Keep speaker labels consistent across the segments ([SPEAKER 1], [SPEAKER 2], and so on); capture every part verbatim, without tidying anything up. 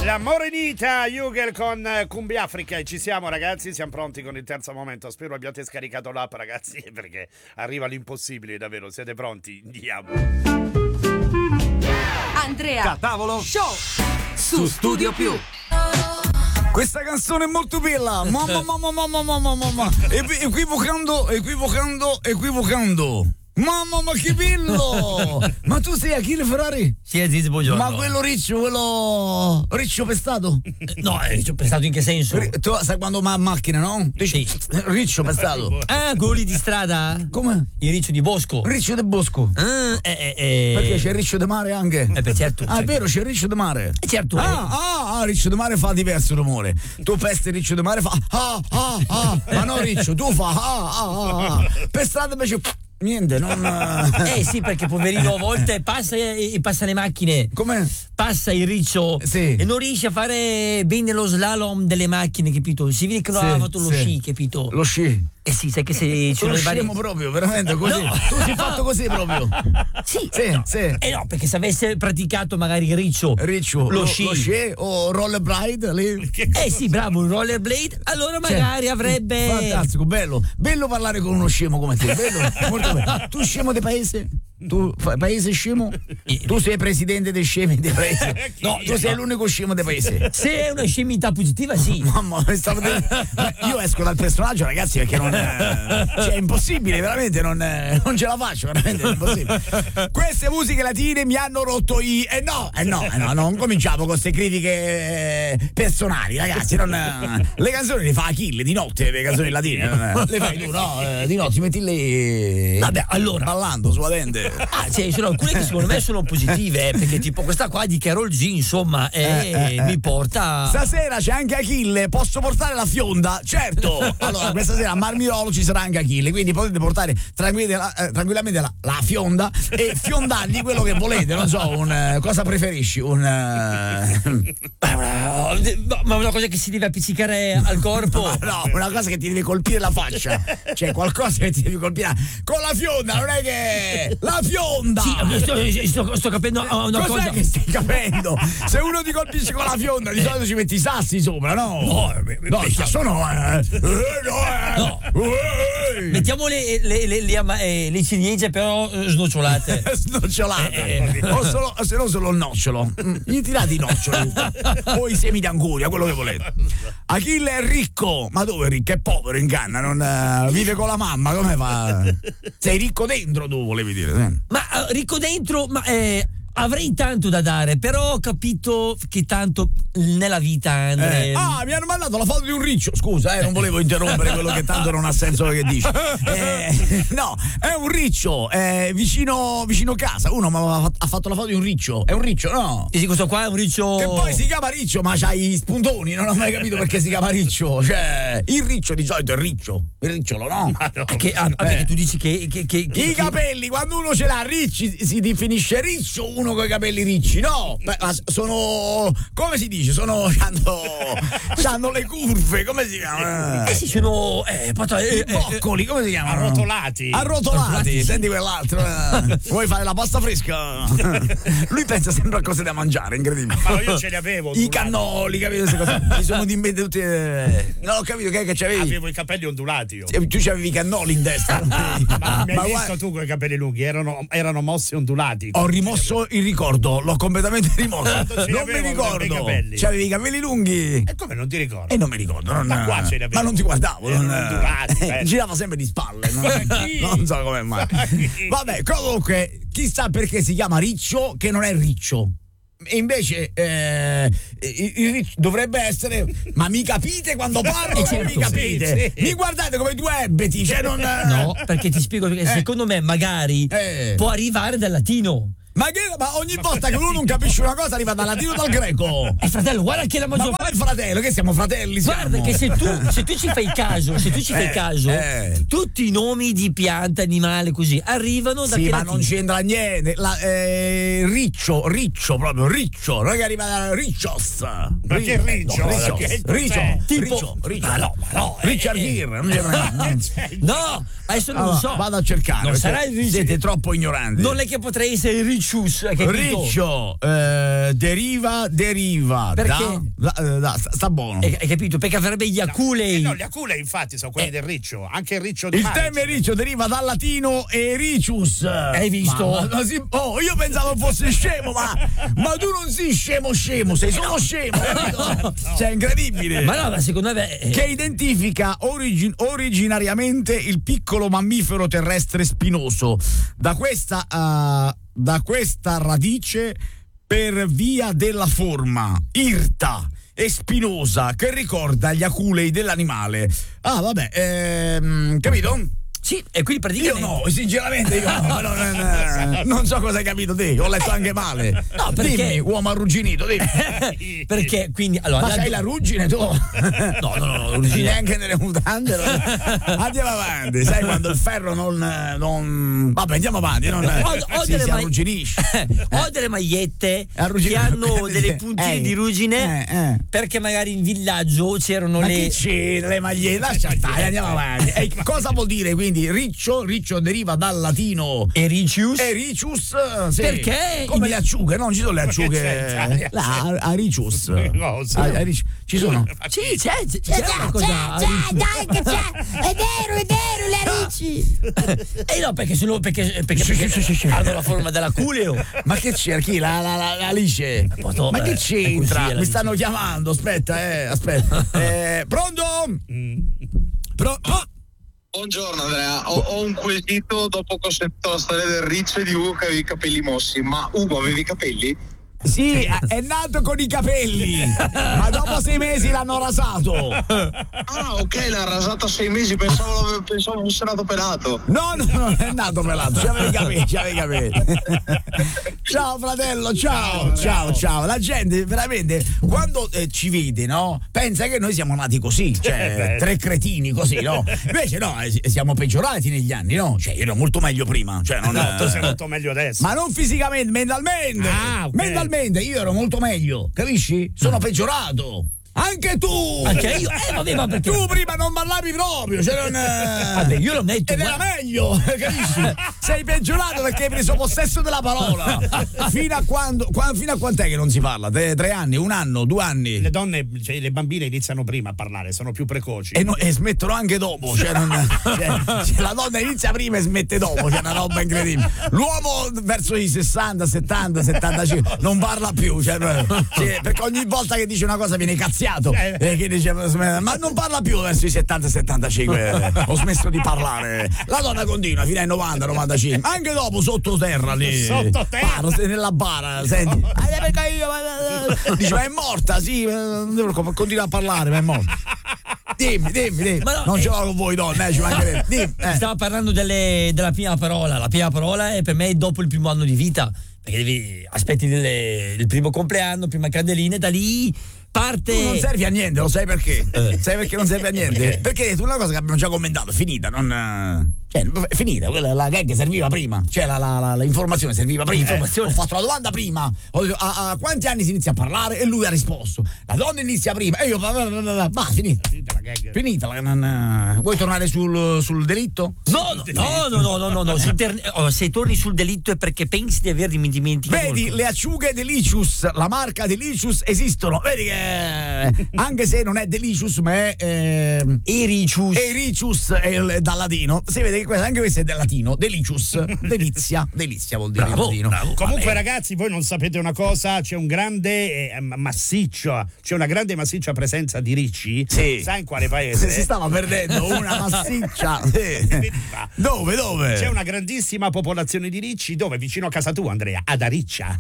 [SPEAKER 1] La Morenita Jugel con Cumbia Africa, e ci siamo ragazzi, siamo pronti con il terzo momento. Spero abbiate scaricato l'app ragazzi, perché arriva l'impossibile davvero. Siete pronti? Andiamo.
[SPEAKER 2] Andrea
[SPEAKER 3] Catavolo
[SPEAKER 2] Show
[SPEAKER 3] su Studio Più. Questa canzone è molto bella, mamma mamma mamma mamma mamma, equivocando, equivocando, equivocando. Mamma, ma che bello! Ma tu sei Achille Ferrari?
[SPEAKER 4] Sì, Aziz, buongiorno.
[SPEAKER 3] Ma quello riccio, quello riccio pestato?
[SPEAKER 4] No, riccio pestato in che senso?
[SPEAKER 3] R- tu sai quando ma macchina, no? Riccio,
[SPEAKER 4] Sì.
[SPEAKER 3] Riccio pestato.
[SPEAKER 4] Ah, quello lì di strada?
[SPEAKER 3] Come?
[SPEAKER 4] Il riccio di bosco.
[SPEAKER 3] Riccio del bosco.
[SPEAKER 4] Ah, eh, eh, eh.
[SPEAKER 3] Perché c'è il riccio di mare anche?
[SPEAKER 4] Eh beh, certo.
[SPEAKER 3] Ah, è
[SPEAKER 4] certo.
[SPEAKER 3] vero, c'è il riccio di mare.
[SPEAKER 4] Eh, certo.
[SPEAKER 3] Ah, ah, ah, riccio di mare fa diverso rumore. Tu pesti il riccio di mare fa ah, ah, ah. Ma no, riccio, tu fa ah, ah, ah. Per strada invece niente, non.
[SPEAKER 4] Eh sì, perché poverino a volte passa e passa le macchine.
[SPEAKER 3] Come?
[SPEAKER 4] Passa il riccio
[SPEAKER 3] Sì.
[SPEAKER 4] e non riesce a fare bene lo slalom delle macchine, capito? Si vede che non
[SPEAKER 3] Sì,
[SPEAKER 4] ha fatto lo
[SPEAKER 3] sì.
[SPEAKER 4] sci, capito?
[SPEAKER 3] Lo sci.
[SPEAKER 4] Eh sì, sai che se ci
[SPEAKER 3] Sono
[SPEAKER 4] sono i vari...
[SPEAKER 3] scemo proprio, veramente così.
[SPEAKER 4] No.
[SPEAKER 3] Tu sei fatto così proprio.
[SPEAKER 4] Sì,
[SPEAKER 3] Sì,
[SPEAKER 4] no.
[SPEAKER 3] sì.
[SPEAKER 4] Eh no, perché se avesse praticato magari riccio,
[SPEAKER 3] Riccio,
[SPEAKER 4] lo,
[SPEAKER 3] lo
[SPEAKER 4] sci,
[SPEAKER 3] lo sci o rollerblade lì.
[SPEAKER 4] eh sì, bravo, un rollerblade, allora magari
[SPEAKER 3] Cioè,
[SPEAKER 4] avrebbe...
[SPEAKER 3] Fantastico, bello. Bello parlare con uno scemo come te. Bello, molto bello. Tu scemo di paese? Tu fai paese scemo? Tu sei presidente dei scemi di paese? No, tu sei l'unico scemo di paese.
[SPEAKER 4] Se è una scemità positiva, sì.
[SPEAKER 3] Mamma, mi stavo de- io esco dal personaggio, ragazzi, perché non è, cioè, è impossibile, veramente non, è- non ce la faccio, veramente è impossibile. Queste musiche latine mi hanno rotto i eh no, eh no, eh no, non cominciamo con queste critiche eh, personali, ragazzi, non, eh, le canzoni le fa Achille di notte, le canzoni latine, non, eh, le fai tu, no, eh, di notte ti metti lì
[SPEAKER 4] Vabbè, allora
[SPEAKER 3] ballando suadente.
[SPEAKER 4] Ah, cioè, sono alcune che secondo me sono positive, eh, perché tipo questa qua di Karol G, insomma, eh,
[SPEAKER 3] Eh, eh, eh.
[SPEAKER 4] mi porta.
[SPEAKER 3] Stasera c'è anche Achille, posso portare la fionda? Certo! Allora, questa sera a Marmirolo ci sarà anche Achille, quindi potete portare tranquillamente la, eh, tranquillamente la, la fionda e fiondargli quello che volete, non so, un, eh, cosa preferisci? Un... eh,
[SPEAKER 4] Ma una cosa che si deve appiccicare al corpo.
[SPEAKER 3] ma no, una cosa che ti deve colpire la faccia, cioè qualcosa che ti deve colpire con la fionda, non è che... La fionda!
[SPEAKER 4] Sì, sto, sto, sto capendo una
[SPEAKER 3] Cos'è
[SPEAKER 4] cosa.
[SPEAKER 3] che stai capendo? Se uno ti colpisce con la fionda, di solito ci metti i sassi sopra, no?
[SPEAKER 4] No,
[SPEAKER 3] no, il sasso no, eh. Eh, no, eh.
[SPEAKER 4] No.
[SPEAKER 3] Eh.
[SPEAKER 4] Mettiamo le, le, le, le, ama- eh, le ciliegie però eh, snocciolate.
[SPEAKER 3] Snocciolate,
[SPEAKER 4] Eh, eh.
[SPEAKER 3] o solo, se no solo il nocciolo. Mm, gli tirate i noccioli o i semi di anguria, quello che volete. Achille è ricco, ma dove è ricco? È povero in canna, non eh, vive con la mamma, come fa? Sei ricco dentro, tu volevi dire. Eh.
[SPEAKER 4] Ma eh, ricco dentro, ma eh, avrei tanto da dare, però ho capito che tanto nella vita, Andrea.
[SPEAKER 3] Eh. Ah, mi hanno mandato la foto di un riccio. Scusa, eh, non volevo interrompere quello che tanto non ha senso che dici. Eh, no, è un riccio, eh, vicino, vicino casa. Uno mi ha fatto la foto di un riccio. È un riccio, no?
[SPEAKER 4] Sì, questo qua è un riccio.
[SPEAKER 3] Che poi si chiama riccio, ma c'ha i spuntoni. Non ho mai capito perché si chiama riccio. Cioè, il riccio di solito è riccio. Il ricciolo, no?
[SPEAKER 4] Che, ah, perché tu dici che. che, che, che
[SPEAKER 3] I capelli, quando uno ce l'ha ricci, si definisce riccio uno con i capelli ricci, no? Beh, ma sono. Come si dice? Sono. C'hanno, c'hanno le curve, come si chiama?
[SPEAKER 4] Eh sì, sono. Eh, pata- eh,
[SPEAKER 3] I
[SPEAKER 4] eh,
[SPEAKER 3] boccoli, come si chiamano?
[SPEAKER 1] Arrotolati.
[SPEAKER 3] Arrotolati,
[SPEAKER 4] Arrotolati.
[SPEAKER 3] senti quell'altro. eh. Vuoi fare la pasta fresca? Lui pensa sempre a cose da mangiare, incredibile.
[SPEAKER 1] Ma io ce li avevo.
[SPEAKER 3] I
[SPEAKER 1] ondulati.
[SPEAKER 3] cannoli, capito? Queste cose. Mi sono inventato tutti. eh, Non ho capito che, che c'avevi.
[SPEAKER 1] Avevo i capelli ondulati io.
[SPEAKER 3] Tu c'avevi i cannoli in testa.
[SPEAKER 1] Ma mi hai
[SPEAKER 3] Ma
[SPEAKER 1] visto
[SPEAKER 3] guarda,
[SPEAKER 1] tu con i capelli lunghi? Erano, erano mossi ondulati.
[SPEAKER 3] ho rimosso il ricordo, l'ho completamente rimosso.
[SPEAKER 1] Quando ce li
[SPEAKER 3] Non mi
[SPEAKER 1] avevo, avevo i
[SPEAKER 3] ricordo.
[SPEAKER 1] capelli.
[SPEAKER 3] C'avevi i capelli lunghi.
[SPEAKER 1] E come non ti ricordi?
[SPEAKER 3] E non mi ricordo, non,
[SPEAKER 1] Ma qua ce li avevo.
[SPEAKER 3] ma non ti guardavo, non,
[SPEAKER 1] Erano ondulati,
[SPEAKER 3] eh,
[SPEAKER 1] eh.
[SPEAKER 3] girava sempre di spalle, non,
[SPEAKER 1] Ma chi?
[SPEAKER 3] non so come mai.
[SPEAKER 1] Ma chi?
[SPEAKER 3] Vabbè, comunque, chissà perché si chiama riccio che non è riccio. E invece eh, il, il riccio dovrebbe essere. Ma mi capite quando parlo?
[SPEAKER 4] Eh,
[SPEAKER 3] o
[SPEAKER 4] certo,
[SPEAKER 3] non mi capite?
[SPEAKER 1] sì, sì.
[SPEAKER 3] Mi guardate come due ebeti, cioè non.
[SPEAKER 4] No, perché ti spiego che
[SPEAKER 3] Eh.
[SPEAKER 4] secondo me magari
[SPEAKER 3] Eh.
[SPEAKER 4] può arrivare dal latino.
[SPEAKER 3] Ma, che, ma ogni volta che uno non capisce una cosa arriva dal latino o dal greco.
[SPEAKER 4] E fratello, guarda che la
[SPEAKER 3] Ma
[SPEAKER 4] maggior
[SPEAKER 3] qual è
[SPEAKER 4] parte.
[SPEAKER 3] il fratello? Che siamo fratelli? Siamo.
[SPEAKER 4] Guarda che se tu, se tu ci fai caso, se tu ci fai
[SPEAKER 3] Eh,
[SPEAKER 4] caso,
[SPEAKER 3] eh.
[SPEAKER 4] tutti i nomi di pianta, animale, così arrivano da
[SPEAKER 3] Sì,
[SPEAKER 4] che
[SPEAKER 3] ma
[SPEAKER 4] latino.
[SPEAKER 3] non c'entra niente. La, eh, riccio, riccio proprio, riccio. Non è che arriva da riccios.
[SPEAKER 1] Ma che riccio?
[SPEAKER 3] No, riccios.
[SPEAKER 1] Che
[SPEAKER 3] Riccio,
[SPEAKER 1] cos'è?
[SPEAKER 4] Tipo-
[SPEAKER 3] riccio, riccio.
[SPEAKER 4] Ma no, ma no, eh,
[SPEAKER 3] Richard
[SPEAKER 4] eh,
[SPEAKER 3] Gere, non c'entra niente.
[SPEAKER 4] No, adesso non
[SPEAKER 3] Allora,
[SPEAKER 4] so.
[SPEAKER 3] vado a cercare.
[SPEAKER 4] Non
[SPEAKER 3] perché
[SPEAKER 4] sarà il riccio.
[SPEAKER 3] Siete troppo ignoranti.
[SPEAKER 4] Non è che potrei essere il riccio Riccius, che
[SPEAKER 3] Riccio, eh, deriva, deriva.
[SPEAKER 4] Perché?
[SPEAKER 3] Da, da, da, sta, sta buono.
[SPEAKER 4] Hai, hai capito? Perché avrebbe gli aculei.
[SPEAKER 1] No, gli aculei infatti sono quelli
[SPEAKER 4] Eh.
[SPEAKER 1] del riccio, anche il riccio di
[SPEAKER 3] Il
[SPEAKER 1] mare.
[SPEAKER 3] termine riccio deriva dal latino ericius.
[SPEAKER 4] Hai visto?
[SPEAKER 3] Ma, ma si- oh, io pensavo fosse scemo, ma, ma tu non sei scemo scemo, sei solo scemo, capito? Cioè, è incredibile.
[SPEAKER 4] Ma no, ma secondo me. eh,
[SPEAKER 3] Che identifica origi- originariamente il piccolo mammifero terrestre spinoso. Da questa, uh, da questa radice, per via della forma irta e spinosa che ricorda gli aculei dell'animale. Ah, vabbè, ehm, capito?
[SPEAKER 4] Sì, e quindi
[SPEAKER 3] Io
[SPEAKER 4] praticamente.
[SPEAKER 3] no, sinceramente io no, non, non, non so cosa hai capito te, ho letto anche male.
[SPEAKER 4] No, perché-
[SPEAKER 3] Dimmi, uomo arrugginito, dimmi.
[SPEAKER 4] Perché quindi. Allora,
[SPEAKER 3] Ma
[SPEAKER 4] la-
[SPEAKER 3] c'hai la ruggine tu?
[SPEAKER 4] No, no, no, no, ruggine.
[SPEAKER 3] Neanche nelle mutande. non- Andiamo avanti, sai quando il ferro non. non... Vabbè, andiamo avanti. Non...
[SPEAKER 4] Ho, ho
[SPEAKER 3] si,
[SPEAKER 4] delle
[SPEAKER 3] si
[SPEAKER 4] ma-
[SPEAKER 3] arrugginisce.
[SPEAKER 4] ho delle magliette
[SPEAKER 3] Arruggine-
[SPEAKER 4] che hanno delle puntine
[SPEAKER 3] Eh,
[SPEAKER 4] di ruggine
[SPEAKER 3] eh, eh.
[SPEAKER 4] perché magari in villaggio c'erano
[SPEAKER 3] Ma
[SPEAKER 4] le.
[SPEAKER 3] che c'è? Le magliette? Lascia stare, andiamo avanti. E cosa vuol dire quindi riccio? Riccio deriva dal latino
[SPEAKER 4] Ericius.
[SPEAKER 3] Ericius, sì.
[SPEAKER 4] Perché?
[SPEAKER 3] Come le acciughe, non ci sono le
[SPEAKER 1] che
[SPEAKER 3] acciughe.
[SPEAKER 1] c'entra?
[SPEAKER 3] La Aricius.
[SPEAKER 1] No, sì.
[SPEAKER 3] Ah, Arici- Ci sono?
[SPEAKER 4] Sì, c'è, c'è, c'è una cosa.
[SPEAKER 2] dai che c'è, è vero, è vero, le Ricci.
[SPEAKER 4] Eh no, perché sono. Perché, perché,
[SPEAKER 3] Sì,
[SPEAKER 4] perché
[SPEAKER 3] sì, sì, sì.
[SPEAKER 4] hanno la forma dell'aculeo.
[SPEAKER 3] Ma che c'è? Chi? La, la, la, la Alice?
[SPEAKER 4] Poto,
[SPEAKER 3] Ma che
[SPEAKER 4] eh,
[SPEAKER 3] c'entra?
[SPEAKER 4] è così, è la
[SPEAKER 3] Mi stanno
[SPEAKER 4] Alice.
[SPEAKER 3] chiamando, aspetta, eh, aspetta. Eh, pronto? Pro- oh,
[SPEAKER 5] Buongiorno Andrea, ho, ho un quesito dopo che ho sentito la storia del Riccio e di Ugo che aveva i capelli mossi, ma Ugo avevi i capelli?
[SPEAKER 3] sì, è nato con i capelli, ma dopo sei mesi l'hanno rasato.
[SPEAKER 5] Ah ok, l'ha rasato a sei mesi, pensavo, pensavo fosse nato pelato.
[SPEAKER 3] No, no, non è nato pelato, c'aveva i capelli, c'aveva i capelli. Ciao fratello, ciao, ciao, ciao. La gente veramente quando eh, ci vede, no? Pensa che noi siamo nati così, cioè tre cretini così, no? Invece no, eh, siamo peggiorati negli anni, no? Cioè io ero molto meglio prima, cioè non
[SPEAKER 1] No, tu sei molto meglio adesso.
[SPEAKER 3] ma non fisicamente, mentalmente.
[SPEAKER 1] Ah, ok.
[SPEAKER 3] Mentalmente io ero molto meglio, capisci? Sono peggiorato. Anche tu!
[SPEAKER 4] Anche io? Eh, vabbè, ma perché?
[SPEAKER 3] Tu prima non ballavi proprio, cioè non.
[SPEAKER 4] Vabbè, io l'ho detto.
[SPEAKER 3] Ed era
[SPEAKER 4] guarda-
[SPEAKER 3] meglio, capisci? Sei peggiorato perché hai preso possesso della parola. Fino a quando, qua- fino a quant'è che non si parla? Tre, tre anni, un anno, due anni?
[SPEAKER 1] Le donne, cioè, le bambine iniziano prima a parlare, sono più precoci.
[SPEAKER 3] E, no- e smettono anche dopo, cioè, non, cioè, cioè, la donna inizia prima e smette dopo, c'è una roba incredibile. L'uomo verso i sessanta, settanta, settantacinque non parla più, cioè, cioè, perché ogni volta che dice una cosa viene cazziato. Eh, che dice, ma non parla più verso i settanta settantacinque, ho smesso di parlare. La donna continua fino ai novanta novantacinque, anche dopo sottoterra lì.
[SPEAKER 1] Sottoterra?
[SPEAKER 3] Parla, sei nella bara, senti. "Ah, perché io, ma-" Dice, ma è morta, sì, eh, continua a parlare, ma è morta. Dimmi, dimmi, dimmi.
[SPEAKER 4] Ma no,
[SPEAKER 3] non
[SPEAKER 4] eh,
[SPEAKER 3] ce l'ho con voi donne, eh, ci mancherebbe. Dimmi, eh.
[SPEAKER 4] Stavo parlando delle- della prima parola. La prima parola è per me dopo il primo anno di vita. Perché devi aspetti delle- il primo compleanno, prima candeline, da lì parte.
[SPEAKER 3] Tu non servi a niente, lo sai perché?
[SPEAKER 4] Eh.
[SPEAKER 3] Sai perché non serve a niente? Perché hai detto una cosa che abbiamo già commentato, è finita, non. eh, Cioè, è finita, quella la gag serviva prima, cioè la, la, la, l'informazione serviva prima.
[SPEAKER 4] L'informazione.
[SPEAKER 3] Ho fatto la domanda prima, ho detto a, a quanti anni si inizia a parlare e lui ha risposto. La donna inizia prima e io. Ma finita.
[SPEAKER 1] Finita la gag.
[SPEAKER 3] Finita, la- non- vuoi tornare sul, sul delitto?
[SPEAKER 4] No, no, no, no, no, no, no. Se, ter- oh, se torni sul delitto è perché pensi di aver dimenticato.
[SPEAKER 3] Vedi,
[SPEAKER 4] qualcosa.
[SPEAKER 3] le acciughe Delicious, la marca Delicious esistono. Vedi che anche se non è Delicious, ma è eh,
[SPEAKER 4] Ericius.
[SPEAKER 3] Ericius è il- dal latino. Si vede che questa, anche questo è del latino. Delicious, delizia, delizia vuol dire
[SPEAKER 4] Bravo,
[SPEAKER 3] in latino.
[SPEAKER 4] bravo.
[SPEAKER 1] Comunque
[SPEAKER 3] Vabbè.
[SPEAKER 1] ragazzi, voi non sapete una cosa, c'è un grande eh, massiccio, c'è una grande massiccia presenza di ricci.
[SPEAKER 3] Sì.
[SPEAKER 1] Sai in quale
[SPEAKER 3] Se
[SPEAKER 1] paese?
[SPEAKER 3] si stava perdendo una massiccia. Sì.
[SPEAKER 1] Veniva.
[SPEAKER 3] Dove, dove?
[SPEAKER 1] C'è una grandissima popolazione di ricci dove? Vicino a casa tua, Andrea, ad Ariccia.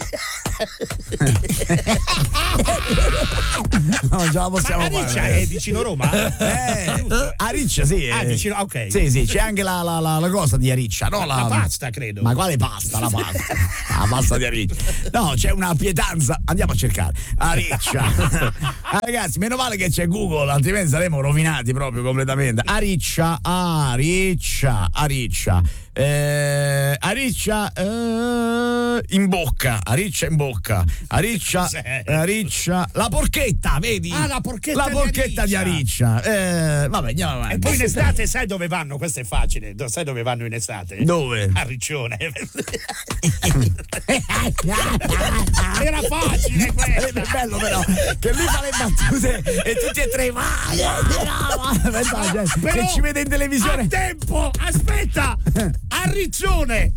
[SPEAKER 3] Non ce la possiamo
[SPEAKER 1] Ariccia
[SPEAKER 3] fare.
[SPEAKER 1] è vicino Roma?
[SPEAKER 3] Eh, Ariccia, sì.
[SPEAKER 1] Ah,
[SPEAKER 3] eh.
[SPEAKER 1] vicino, ok.
[SPEAKER 3] Sì, sì, c'è anche la, la, la, la cosa di Ariccia, no?
[SPEAKER 1] La pasta, credo.
[SPEAKER 3] Ma quale pasta? La pasta. La pasta di Ariccia. No, c'è una pietanza. Andiamo a cercare. Ariccia. Ah, ragazzi, meno male che c'è Google, altrimenti veramente saremo rovinati proprio completamente. Ariccia, Ariccia, Ariccia. Eh, Ariccia eh, in bocca, Ariccia in bocca, Ariccia, Ariccia, la porchetta, vedi?
[SPEAKER 1] Ah, la porchetta,
[SPEAKER 3] la porchetta di Ariccia. Eh, vabbè, andiamo avanti.
[SPEAKER 1] E poi in estate sai dove vanno? Questo è facile. Sai dove vanno in estate?
[SPEAKER 3] Dove?
[SPEAKER 1] A Riccione. Era facile questo.
[SPEAKER 3] È bello però che lui fa le battute e tutti e tre vai,
[SPEAKER 1] Però,
[SPEAKER 3] che ci vede in televisione.
[SPEAKER 1] A tempo, aspetta, a Riccione.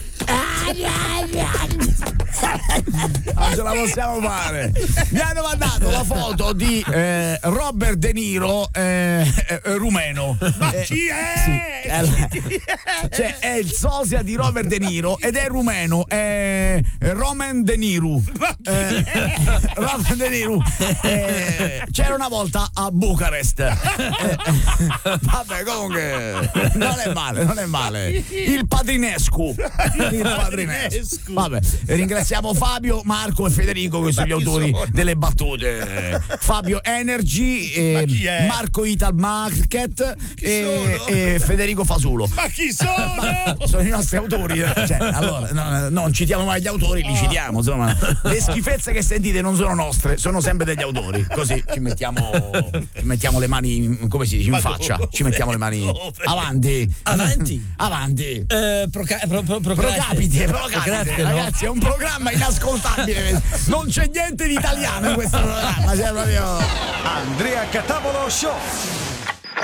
[SPEAKER 3] Non ce la possiamo fare. Mi hanno mandato la foto di eh, Robert De Niro eh, eh, rumeno.
[SPEAKER 1] Ma
[SPEAKER 3] eh,
[SPEAKER 1] chi è?
[SPEAKER 3] Sì, è, la- cioè è il sosia di Robert De Niro ed è rumeno, è Roman De Niro.
[SPEAKER 1] Ma chi
[SPEAKER 3] Eh,
[SPEAKER 1] è?
[SPEAKER 3] Roman De Niro. Eh, c'era una volta a Bucarest. Eh, vabbè, comunque non è male, non è male. Il padrinescu. Il padrinescu. Vabbè, ringraziamo Fabio, Marco e Federico che sono gli autori
[SPEAKER 1] sono?
[SPEAKER 3] delle battute. Fabio Energy, eh,
[SPEAKER 1] Ma chi è?
[SPEAKER 3] Marco Ital Market e,
[SPEAKER 1] sono?
[SPEAKER 3] e Federico Fasulo.
[SPEAKER 1] Ma chi sono?
[SPEAKER 3] Sono i nostri autori, cioè, allora no, non citiamo mai gli autori, li citiamo, insomma. Le schifezze che sentite non sono nostre, sono sempre degli autori. Così ci mettiamo, ci mettiamo le mani, in- come si dice, in
[SPEAKER 1] Ma
[SPEAKER 3] faccia.
[SPEAKER 1] dove?
[SPEAKER 3] Ci mettiamo le mani
[SPEAKER 1] Dove?
[SPEAKER 3] avanti.
[SPEAKER 4] Avanti.
[SPEAKER 3] Avanti.
[SPEAKER 4] Eh, proca- pro- pro-
[SPEAKER 3] Procapite,
[SPEAKER 4] procrate.
[SPEAKER 3] procapite,
[SPEAKER 4] Procrate, no?
[SPEAKER 3] ragazzi, è un programma inascoltabile. Non c'è niente di italiano in questo programma, c'è proprio.
[SPEAKER 6] Andrea Catavolo Show.